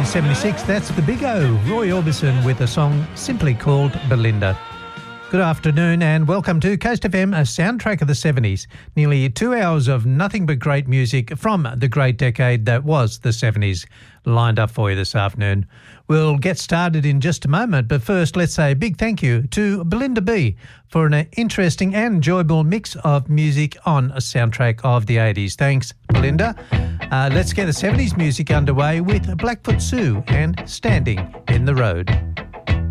1976, that's the Big O, Roy Orbison, with a song simply called Belinda. Good afternoon and welcome to Coast FM, a soundtrack of the 70s. Nearly 2 hours of nothing but great music from the great decade that was the 70s lined up for you this afternoon. We'll get started in just a moment, but first let's say a big thank you to Belinda B for an interesting and enjoyable mix of music on a soundtrack of the 80s. Thanks, Belinda. Let's get the 70s music underway with Blackfoot Sue and Standing in the Road.